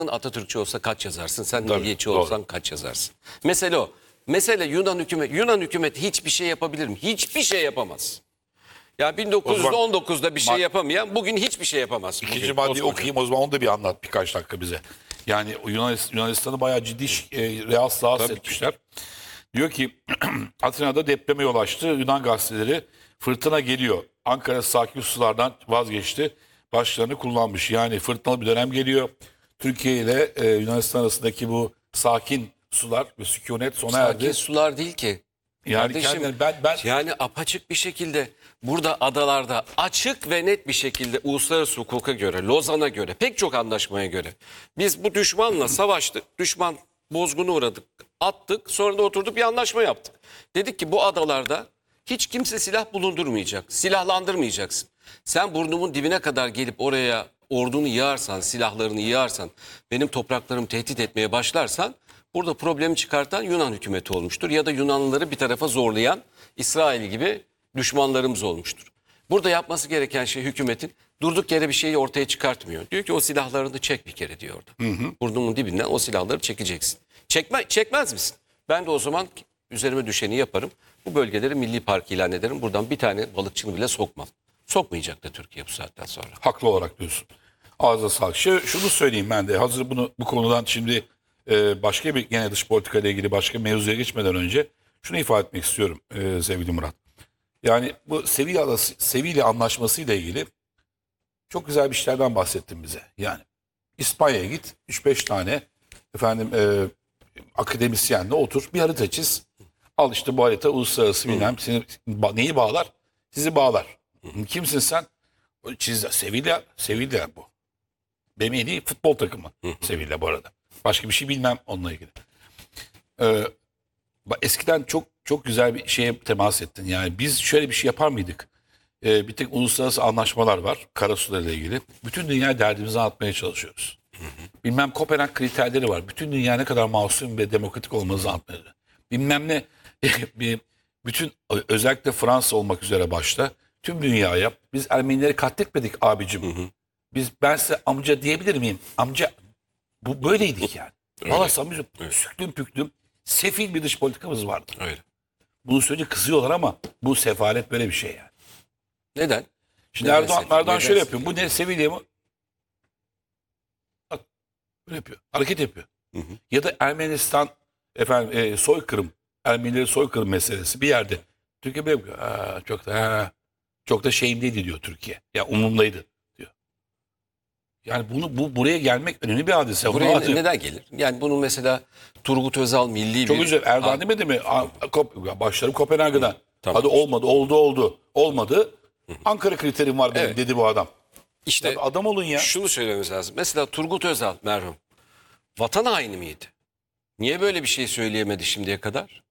Atatürkçü olsa kaç yazarsın? Sen Tabii, milliyetçi doğru. olsan kaç yazarsın? Mesele o. Mesele Yunan hükümeti hiçbir şey yapabilir mi? Hiçbir şey yapamaz. Ya O zaman 1919'da bir şey yapamayan bugün hiçbir şey yapamaz. İkinci Bugün, maddeyi koskoca. okuyayım o zaman, onu da bir anlat birkaç dakika bize. Yani Yunanistan'ı bayağı ciddi rahatsız etmişler. Diyor ki Atina'da depreme yol açtı. Yunan gazeteleri fırtına geliyor. Ankara sakin sulardan vazgeçti. Başlarını kullanmış. Yani fırtınalı bir dönem geliyor. Türkiye ile Yunanistan arasındaki bu sakin sular ve sükunet sona Sakin erdi. sular değil ki. Yani Kardeşim, ben yani apaçık bir şekilde burada adalarda açık ve net bir şekilde uluslararası hukuka göre, Lozan'a göre, pek çok anlaşmaya göre biz bu düşmanla savaştık. Düşman bozguna uğradık, attık. Sonra da oturduk bir anlaşma yaptık. Dedik ki bu adalarda hiç kimse silah bulundurmayacak, silahlandırmayacaksın. Sen burnumun dibine kadar gelip oraya ordunu yığarsan, silahlarını yığarsan, benim topraklarımı tehdit etmeye başlarsan burada problemi çıkartan Yunan hükümeti olmuştur. Ya da Yunanlıları bir tarafa zorlayan İsrail gibi düşmanlarımız olmuştur. Burada yapması gereken şey hükümetin durduk yere bir şeyi ortaya çıkartmıyor. Diyor ki o silahlarını çek bir kere diyor orada. Burnumun dibinden o silahları çekeceksin. Çekmez misin? Ben de o zaman üzerime düşeni yaparım. Bu bölgeleri milli park ilan ederim. Buradan bir tane balıkçını bile sokmam. Sokmayacak da Türkiye bu saatten sonra. haklı olarak diyorsun. Ağzına sağlık. Şunu söyleyeyim ben de, hazır bu konudan şimdi başka bir gene dış politika ile ilgili başka bir mevzuya geçmeden önce şunu ifade etmek istiyorum sevgili Murat. Yani bu Sevilla Anlaşması ile ilgili çok güzel bir işlerden bahsettin bize. Yani İspanya'ya git, 3-5 tane efendim akademisyenle otur, bir harita çiz. Al işte bu harita uluslararası bilmem seni neyi bağlar? Sizi bağlar. Kimsin sen? Sevilla bu. Benim en iyi futbol takımı Sevilla bu arada. Başka bir şey bilmem onunla ilgili. Eskiden çok güzel bir şeye temas ettin. Yani biz şöyle bir şey yapar mıydık? Bir tek uluslararası anlaşmalar var karasularıyla ilgili. Bütün dünya derdimizi anlatmaya çalışıyoruz. Bilmem Kopenhag kriterleri var. Bütün dünya ne kadar masum ve demokratik olmanızı anlatmaya. Bilmem ne bütün özellikle Fransa olmak üzere başta tüm dünyaya biz Ermenileri katletmedik abicim. Ben size amca diyebilir miyim? Amca bu böyleydik yani. Valla samimi süklüm püklüm sefil bir dış politikamız vardı. Öyle. Bunu söyleyince kızıyorlar ama bu sefalet böyle bir şey yani. Neden? Şimdi Neden Erdoğan neden şöyle yapıyor. Bu ne Sevilla mı? Bak böyle yapıyor. Hareket yapıyor. Ya da Ermenistan efendim soykırım, Ermenileri soykırım meselesi bir yerde. Türkiye böyle yapıyor. Çok da şeyimdeydi diyor Türkiye. Ya umurumdaydı diyor. Yani buraya gelmek önemli bir hadise. Buraya neden gelir? Yani bunu mesela Turgut Özal milli Çok bir... güzel. Erdoğan demedi mi? Başlarım Kopenhag'dan. Tamam. Hadi oldu. Olmadı. Ankara kriterim var benim dedi bu adam. İşte Ya adam olun ya. şunu söylememiz lazım. Mesela Turgut Özal merhum vatan haini miydi? Niye böyle bir şey söyleyemedi şimdiye kadar?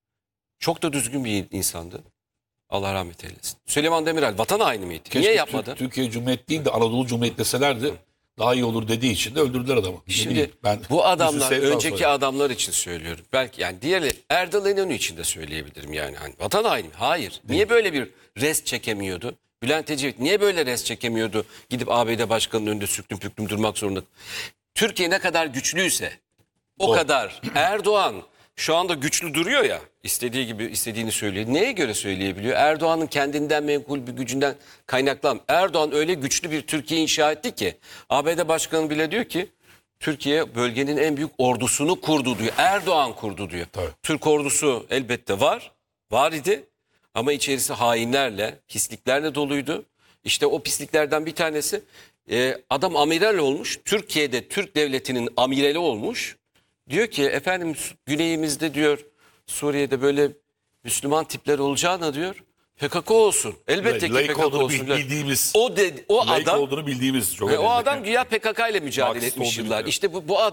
Çok da düzgün bir insandı. Allah rahmet eylesin. Süleyman Demirel vatan haini miydi? Keşke Niye yapmadı? Türkiye Cumhuriyeti değil de Anadolu Cumhuriyeti deselerdi daha iyi olur dediği için de öldürdüler adamı. Ne Şimdi bileyim, bu adamlar Yusuf Sevdan önceki soruyor. adamlar için söylüyorum. Belki yani diğerleri Erdal İnönü için de söyleyebilirim yani. Hani vatan haini mi? Hayır. Niye böyle bir rest çekemiyordu? Bülent Ecevit niye böyle rest çekemiyordu? Gidip ABD Başkanı'nın önünde süklüm püklüm durmak zorunda. Türkiye ne kadar güçlüyse o kadar Erdoğan şu anda güçlü duruyor ya, istediği gibi istediğini söylüyor. Neye göre söyleyebiliyor? Erdoğan'ın kendinden menkul bir gücünden kaynaklan. Erdoğan öyle güçlü bir Türkiye inşa etti ki ABD Başkanı bile diyor ki Türkiye bölgenin en büyük ordusunu kurdu diyor. Erdoğan kurdu diyor. Tabii. Türk ordusu elbette var idi ama içerisi hainlerle, pisliklerle doluydu. İşte o pisliklerden bir tanesi adam amiral olmuş. Türkiye'de Türk devletinin amirali olmuş. Diyor ki efendim güneyimizde diyor Suriye'de böyle Müslüman tipler olacağına diyor PKK olsun. Elbette ki Laik PKK olduğunu olsun. bildiğimiz. O Laik adam olduğunu bildiğimiz. Çok ve o önemli. adam güya PKK ile mücadele Marksist etmiş olduğunu yıllar. biliyor. İşte bu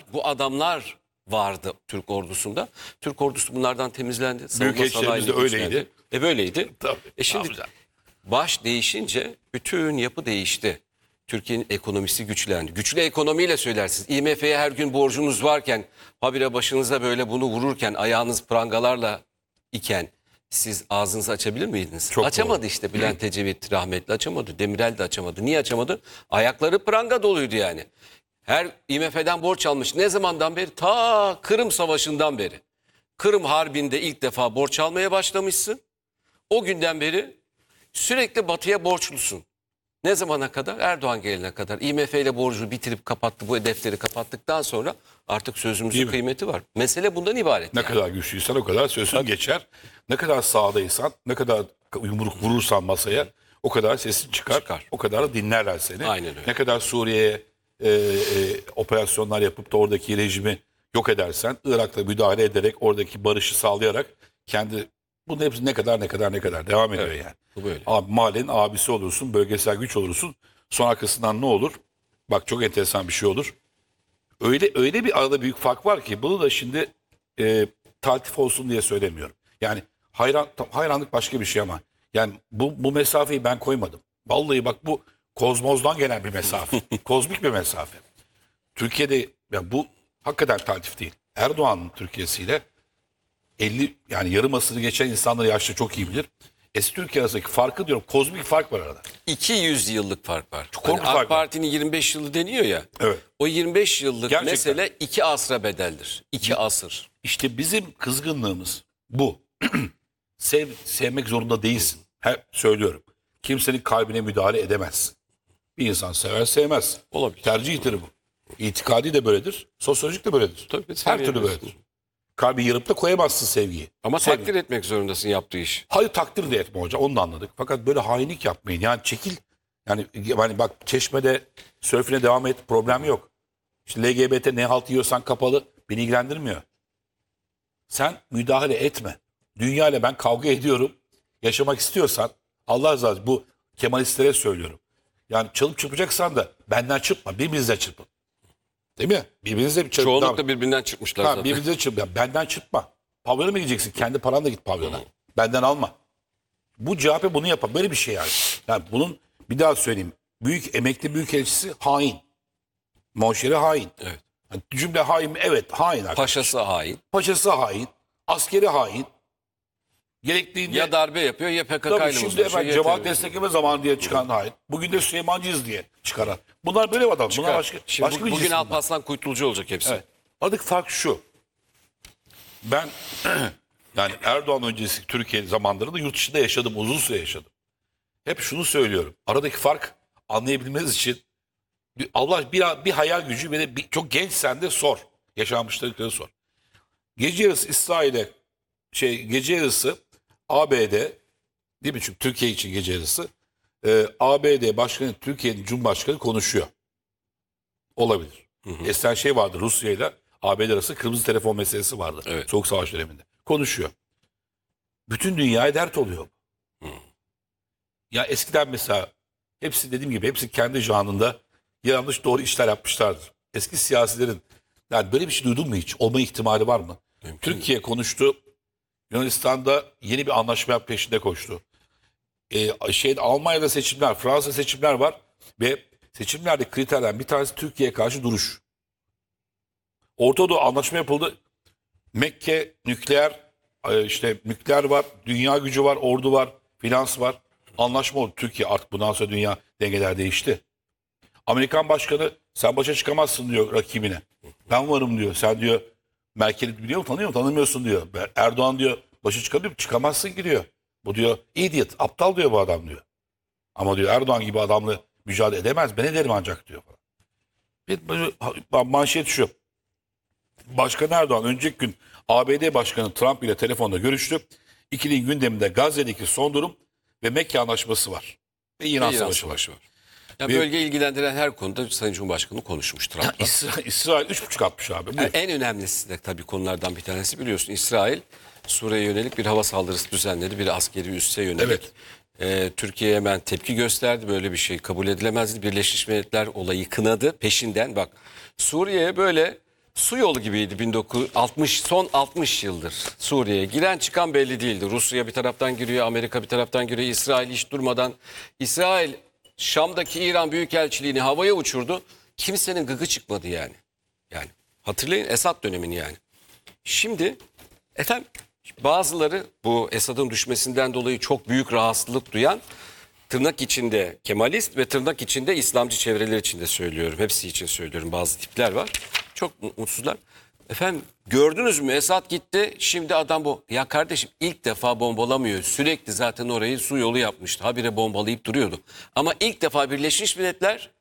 adamlar vardı Türk ordusunda. Türk ordusu bunlardan temizlendi. Savunma Büyükelçilerimiz de sanayini öyleydi. güçlendi. Böyleydi. Tabii, Şimdi ne yapacak? baş değişince bütün yapı değişti. Türkiye'nin ekonomisi güçlendi. Güçlü ekonomiyle söylersiniz. IMF'ye her gün borcunuz varken, habire başınıza böyle bunu vururken, ayağınız prangalarla iken siz ağzınızı açabilir miydiniz? Çok Açamadı doğru. işte Bülent Ecevit rahmetli açamadı. Demirel de açamadı. Niye açamadı? Ayakları pranga doluydu yani. Her IMF'den borç almış. Ne zamandan beri? Ta Kırım Savaşı'ndan beri. Kırım Harbi'nde ilk defa borç almaya başlamışsın. O günden beri sürekli batıya borçlusun. Ne zamana kadar? Erdoğan gelene kadar. IMF ile borcu bitirip kapattı, bu defteri kapattıktan sonra artık sözümüzün kıymeti var. Mesele bundan ibaret. Ne yani. kadar güçlüysen o kadar sözün geçer. Ne kadar sağdaysan, ne kadar yumruk vurursan masaya o kadar sesin çıkar. O kadar da dinlerler seni. Aynen öyle. Ne kadar Suriye'ye operasyonlar yapıp da oradaki rejimi yok edersen, Irak'ta müdahale ederek oradaki barışı sağlayarak bunun hepsi ne kadar devam ediyor yani. Bu böyle. Mahallenin abisi olursun, bölgesel güç olursun. Son arkasından ne olur? Bak çok enteresan bir şey olur. Öyle bir arada büyük fark var ki bunu da şimdi taltif olsun diye söylemiyorum. Yani hayranlık başka bir şey ama yani bu mesafeyi ben koymadım. Vallahi bak bu kozmozdan gelen bir mesafe. Kozmik bir mesafe. Türkiye'de ya bu hakikaten taltif değil. Erdoğan'ın Türkiye'siyle 50 yani yarım asırı geçen insanlar yaşta çok iyi bilir. Eski Türkiye arasındaki farkı diyorum kozmik fark var arada. 200 yıllık fark var. Çok korkunç Hani fark AK var. Parti'nin 25 yılı deniyor ya. Evet. O 25 yıllık Gerçekten. mesele 2 asra bedeldir. 2 asır. İşte bizim kızgınlığımız bu. Sevmek zorunda değilsin. Hep söylüyorum. Kimsenin kalbine müdahale edemezsin. Bir insan sever sevmez. Olabilir. Tercihtir bu. İtikadi de böyledir. Sosyolojik de böyledir. Tabii, Her seviye türlü diyorsun. böyledir. Kalbi yarıp da koyamazsın sevgiyi. Ama Sevgi. takdir etmek zorundasın yaptığı iş. Hayır takdir de etme hocam onu da anladık. Fakat böyle hainlik yapmayın. Yani çekil. Yani bak Çeşme'de sörfüne devam et problem yok. İşte LGBT ne halt yiyorsan kapalı beni ilgilendirmiyor. Sen müdahale etme. Dünya ile ben kavga ediyorum. Yaşamak istiyorsan Allah razı olsun bu Kemalistlere söylüyorum. Yani çalıp çırpacaksan da benden çırpma. Birbirinizle çırpın. Değil mi? Birbirinizle bir çırpın. Çoğunlukla birbirinden çıkmışlar zaten. Birbirinize çırpın. Yani benden çırpma. Pavyona mı gideceksin? Kendi paranla git pavyona. Benden alma. Bu CHP bunu yapar. Böyle bir şey yani. Yani bunun bir daha söyleyeyim. Emekli büyükelçisi hain. Monşeri hain. Evet. Yani cümle hain mi? Evet hain. Arkadaşlar. Paşası hain. Paşası hain. Askeri hain. Gerektiğinde Ya darbe yapıyor ya PKK tabii ile şimdi uzlaşıyor. efendim ya cemaat terör. destekleme zamanı diye çıkan hain. Bugün de Süleymancıyız diye çıkaran. Bunlar böyle adam. Bunlar başka Şimdi bir bugün cisim bunlar. Alparslan Kuytulcu olacak hepsi. Evet. Aradaki fark şu. Ben yani Erdoğan öncesi Türkiye zamanlarında yurt dışında yaşadım. Uzun süre yaşadım. Hep şunu söylüyorum. Aradaki fark anlayabilmeniz için Allah bir hayal gücü ve de çok gençsen de sor. Yaşanmışlıkları sor. Gece yarısı İsrail'e gece yarısı ABD değil mi? Çünkü Türkiye için gece yarısı ABD Başkanı Türkiye'nin Cumhurbaşkanı konuşuyor. Olabilir. Eskiden vardı Rusya ile ABD arası kırmızı telefon meselesi vardı. Evet. Soğuk Savaş döneminde. Konuşuyor. Bütün dünyaya dert oluyor. Ya eskiden mesela hepsi dediğim gibi hepsi kendi janında yanlış doğru işler yapmışlardır. Eski siyasilerin yani böyle bir şey duydun mu hiç? Olma ihtimali var mı? Türkiye konuştu. Yunanistan'da yeni bir anlaşma peşinde koştu. Almanya'da seçimler, Fransa seçimler var ve seçimlerdeki kriterlerden bir tanesi Türkiye'ye karşı duruş. Orta Doğu anlaşma yapıldı. Mekke nükleer nükleer var, dünya gücü var, ordu var, finans var. Anlaşma oldu. Türkiye artık bundan sonra dünya dengeler değişti. Amerikan başkanı sen başa çıkamazsın diyor rakibine. Ben varım diyor. Sen diyor Merkel'i biliyor musun? Tanıyor musun? Tanımıyorsun diyor. Erdoğan diyor başa çıkamıyor. Çıkamazsın ki diyor. Bu diyor idiot, aptal diyor bu adam diyor. Ama diyor Erdoğan gibi adamla mücadele edemez. Ben ederim ancak diyor. Manşet şu. Başkan Erdoğan önceki gün ABD Başkanı Trump ile telefonda görüştü. İkilinin gündeminde Gazze'deki son durum ve Mekke Anlaşması var. Ve İran Savaşı var. Yani bölge ilgilendiren her konuda Sayın Cumhurbaşkanı konuşmuş Trump'la. İsrail 3,5 atmış abi. Yani en önemlisi de tabii konulardan bir tanesi biliyorsun. İsrail Suriye'ye yönelik bir hava saldırısı düzenledi. Bir askeri üsse yönelik. Evet. Türkiye hemen tepki gösterdi. Böyle bir şey kabul edilemezdi. Birleşmiş Milletler olayı kınadı. Peşinden bak Suriye'ye böyle su yolu gibiydi 1960 son 60 yıldır Suriye'ye giren çıkan belli değildi. Rusya bir taraftan giriyor, Amerika bir taraftan giriyor. İsrail hiç durmadan İsrail Şam'daki İran Büyükelçiliğini havaya uçurdu. Kimsenin gıkı çıkmadı yani. Yani hatırlayın Esad dönemini yani. Şimdi efendim bazıları bu Esad'ın düşmesinden dolayı çok büyük rahatsızlık duyan tırnak içinde Kemalist ve tırnak içinde İslamcı çevreler içinde söylüyorum. Hepsi için söylüyorum. Bazı tipler var. Çok mutsuzlar. Efendim gördünüz mü Esad gitti şimdi adam bu. Ya kardeşim ilk defa bombalamıyor. Sürekli zaten orayı su yolu yapmıştı. Habire bombalayıp duruyordu. Ama ilk defa Birleşmiş Milletler